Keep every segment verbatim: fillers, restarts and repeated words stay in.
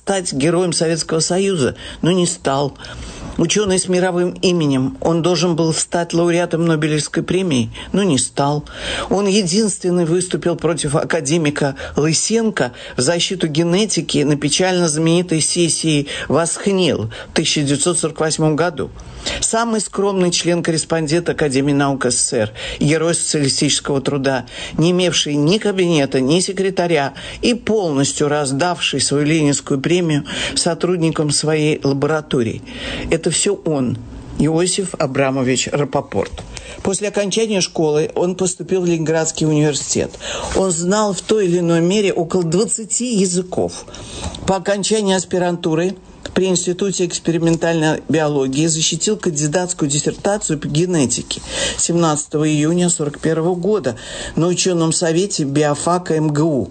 стать героем Советского Союза, но не стал. Ученый с мировым именем. Он должен был стать лауреатом Нобелевской премии, но не стал. Он единственный выступил против академика Лысенко в защиту генетики на печально знаменитой сессии Восхнил в тысяча девятьсот сорок восьмом году. Самый скромный член-корреспондент Академии наук СССР, герой социалистического труда, не имевший ни кабинета, ни секретаря и полностью раздавший свою ленинскую премию сотрудникам своей лаборатории. Это все он, Иосиф Абрамович Рапопорт. После окончания школы он поступил в Ленинградский университет. Он знал в той или иной мере около двадцати языков. По окончании аспирантуры при Институте экспериментальной биологии защитил кандидатскую диссертацию по генетике семнадцатого июня сорок первого года на ученом совете биофака эм гэ у.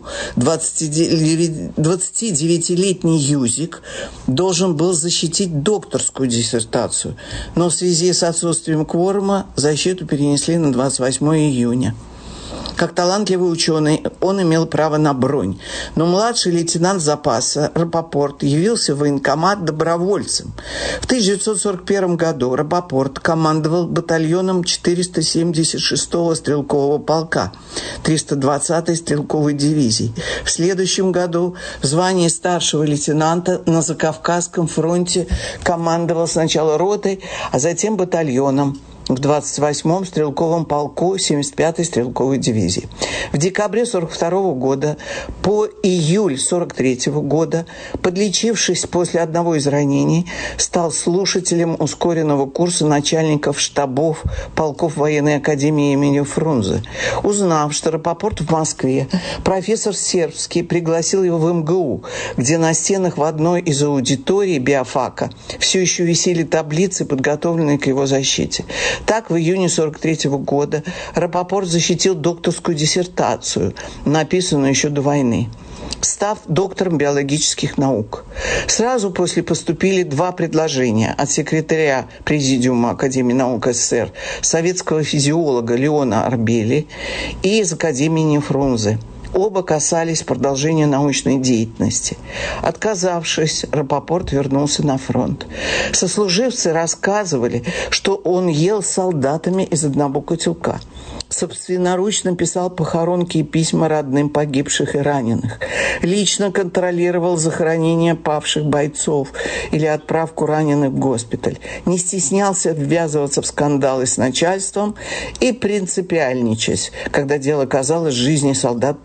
двадцатидевятилетний Юзик должен был защитить докторскую диссертацию, но в связи с отсутствием кворума защиту перенесли на двадцать восьмого июня. Как талантливый ученый, он имел право на бронь. Но младший лейтенант запаса Рапопорт явился в военкомат добровольцем. В тысяча девятьсот сорок первом году Рапопорт командовал батальоном четыреста семьдесят шестого стрелкового полка триста двадцатой стрелковой дивизии. В следующем году в звании старшего лейтенанта на Закавказском фронте командовал сначала ротой, а затем батальоном в двадцать восьмом стрелковом полку семьдесят пятой стрелковой дивизии. В декабре сорок второго года по июль сорок третьего года, подлечившись после одного из ранений, стал слушателем ускоренного курса начальников штабов полков военной академии имени Фрунзе. Узнав, что Рапопорт в Москве, профессор Сербский пригласил его в эм гэ у, где на стенах в одной из аудиторий биофака все еще висели таблицы, подготовленные к его защите. Так, в июне сорок третьего года Рапопорт защитил докторскую диссертацию, написанную еще до войны, став доктором биологических наук. Сразу после поступили два предложения от секретаря Президиума Академии наук СССР, советского физиолога Леона Арбели и из Академии имени Фрунзе. Оба касались продолжения научной деятельности. Отказавшись, Рапопорт вернулся на фронт. Сослуживцы рассказывали, что он ел с солдатами из одного котелка. Собственноручно писал похоронки и письма родным погибших и раненых. Лично контролировал захоронение павших бойцов или отправку раненых в госпиталь. Не стеснялся ввязываться в скандалы с начальством и принципиальничать, когда дело казалось жизни солдат.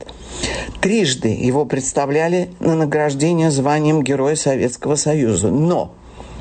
Трижды его представляли на награждение званием Героя Советского Союза. Но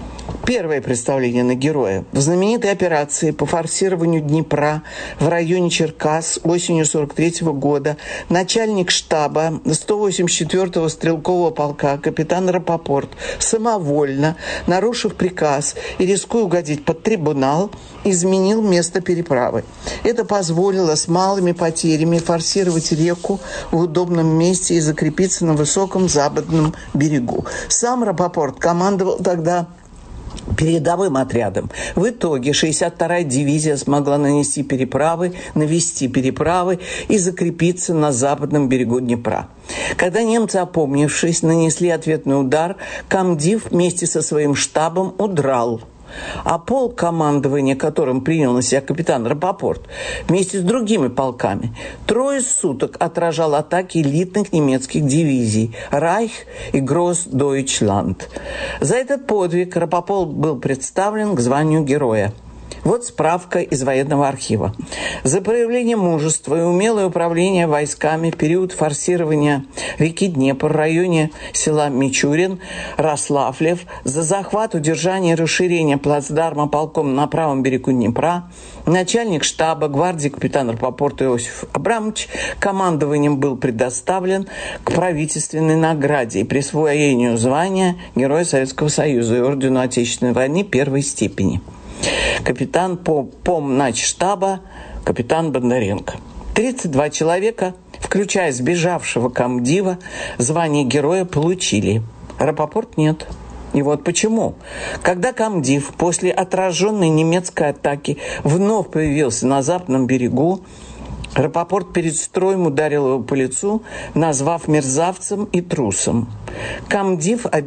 первое представление на героя в знаменитой операции по форсированию Днепра в районе Черкас осенью сорок третьего года начальник штаба сто восемьдесят четвёртого стрелкового полка капитан Рапопорт самовольно, нарушив приказ и рискуя угодить под трибунал, изменил место переправы. Это позволило с малыми потерями форсировать реку в удобном месте и закрепиться на высоком западном берегу. Сам Рапопорт командовал тогда передовым отрядом. В итоге шестьдесят вторая дивизия смогла нанести переправы, навести переправы и закрепиться на западном берегу Днепра. Когда немцы, опомнившись, нанесли ответный удар, комдив вместе со своим штабом удрал. А полк, командование которым принял на себя капитан Рапопорт, вместе с другими полками, трое суток отражал атаки элитных немецких дивизий «Райх» и «Гросс-Дойчланд». За этот подвиг Рапопорт был представлен к званию героя. Вот справка из военного архива. За проявление мужества и умелое управление войсками в период форсирования реки Днепр в районе села Мичурин, Рославлев, за захват, удержание и расширение плацдарма полком на правом берегу Днепра, начальник штаба гвардии капитан Рапопорт Иосиф Абрамович командованием был предоставлен к правительственной награде и присвоению звания Героя Советского Союза и ордену Отечественной войны первой степени. Капитан по помначштаба, капитан Бондаренко. тридцать два человека, включая сбежавшего комдива, звание героя получили. Рапопорт нет. И вот почему. Когда комдив после отраженной немецкой атаки вновь появился на западном берегу, Рапопорт перед строем ударил его по лицу, назвав мерзавцем и трусом. Комдив